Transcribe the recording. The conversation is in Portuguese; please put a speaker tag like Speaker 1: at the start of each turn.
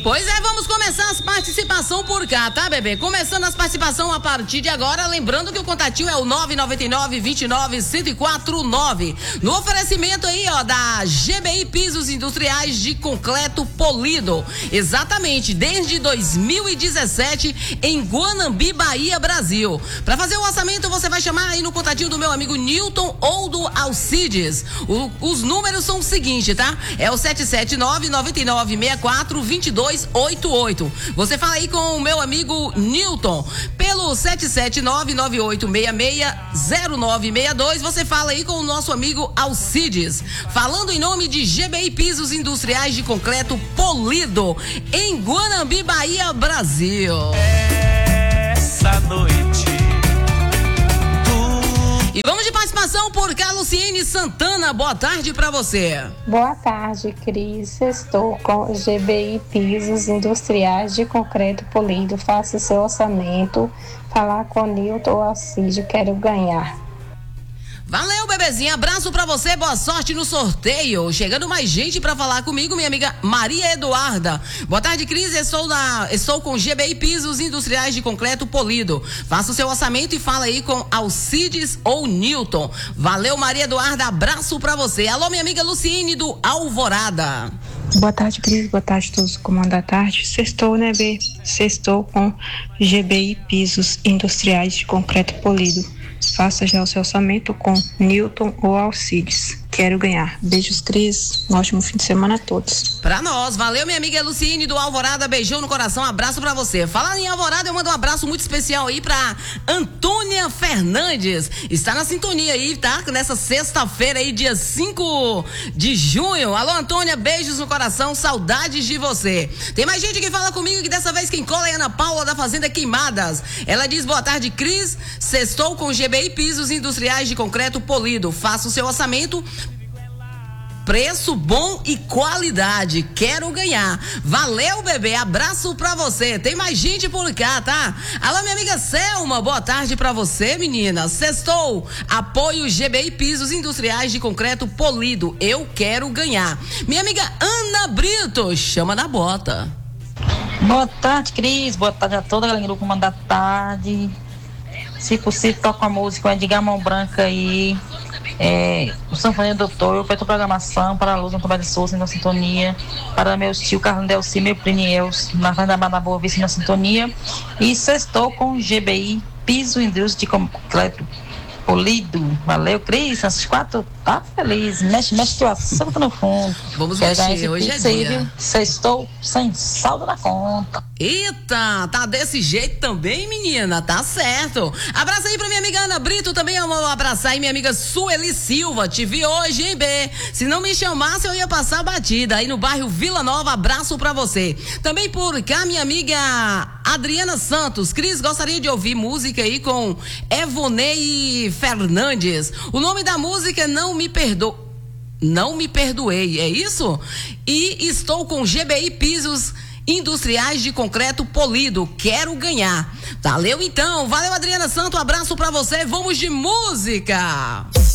Speaker 1: Pois é, vamos começar as participações por cá, tá, bebê? Começando as participações a partir de agora, lembrando que o contatinho é o 999-29-1049. No oferecimento aí, ó, da GBI Pisos Industriais de Concreto Polido. Exatamente, desde 2017 em Guanambi, Bahia, Brasil. Pra fazer o orçamento, você vai chamar aí no contatinho do meu amigo Newton ou do Alcides. Os números são o seguinte, tá? É o 779-9964-2288. Você fala aí com o meu amigo Newton pelo 779-9866-0962. Você fala aí com o nosso amigo Alcides, falando em nome de GBI Pisos Industriais de Concreto Polido em Guanambi, Bahia, Brasil.
Speaker 2: Essa noite
Speaker 1: e vamos de participação por Luciene Santana. Boa tarde pra você.
Speaker 3: Boa tarde, Cris. Estou com GBI Pisos Industriais de Concreto Polido. Faça seu orçamento. Falar com o Nilton ou Alcide. Quero ganhar.
Speaker 1: Valeu, bebezinha. Abraço pra você. Boa sorte no sorteio. Chegando mais gente pra falar comigo, minha amiga Maria Eduarda. Boa tarde, Cris. Estou com GBI Pisos Industriais de Concreto Polido. Faça o seu orçamento e fala aí com Alcides ou Newton. Valeu, Maria Eduarda. Abraço pra você. Alô, minha amiga Luciene do Alvorada.
Speaker 3: Boa tarde, Cris. Boa tarde a todos do Comando da Tarde. Sextou, né, B? Sextou com GBI Pisos Industriais de Concreto Polido. Faça já o seu orçamento com Newton ou Alcides. Quero ganhar. Beijos, Cris. Um ótimo fim de semana a todos.
Speaker 1: Pra nós. Valeu, minha amiga Luciene do Alvorada. Beijão no coração. Abraço pra você. Falando em Alvorada, eu mando um abraço muito especial aí pra Antônia Fernandes. Está na sintonia aí, tá? Nessa sexta-feira aí, dia 5 de junho. Alô, Antônia. Beijos no coração. Saudades de você. Tem mais gente que fala comigo que dessa vez quem cola é a Ana Paula da Fazenda Queimadas. Ela diz: boa tarde, Cris. Sextou com GBI Pisos Industriais de Concreto Polido. Faça o seu orçamento. Preço bom e qualidade. Quero ganhar. Valeu, bebê. Abraço pra você. Tem mais gente por cá, tá? Alô, minha amiga Selma. Boa tarde pra você, menina. Sextou. Apoio GBI Pisos Industriais de Concreto Polido. Eu quero ganhar. Minha amiga Ana Brito. Chama na bota.
Speaker 4: Boa tarde, Cris. Boa tarde a toda a galera do Comando da Tarde. Se possível, toca a música Edgar Mão Branca aí. O Sanfoneiro Doutor, eu peço programação para a Luz, Antônio de Souza, na sintonia, para meus tios Carlos Delci, meu Priniels, na Fazenda da Boa Vista, na sintonia, e sextou com GBI Piso Indústria de Concreto Polido. Valeu, Cris, essas quatro, tá feliz, mexe que o assunto no fundo.
Speaker 1: Vamos mexer, hoje é dia.
Speaker 4: Sextou sem saldo na conta.
Speaker 1: Eita, tá desse jeito também, menina, tá certo. Abraço aí pra minha amiga Ana Brito, também eu vou abraçar aí minha amiga Sueli Silva, te vi hoje, hein, B? Se não me chamasse eu ia passar batida aí no bairro Vila Nova. Abraço pra você. Também por cá minha amiga Adriana Santos. Cris, gostaria de ouvir música aí com Evonei Fernandes. O nome da música é Não Me Perdoei, é isso? E estou com GBI Pisos Industriais de Concreto Polido. Quero ganhar. Valeu então. Valeu, Adriana Santos. Abraço pra você. Vamos de música.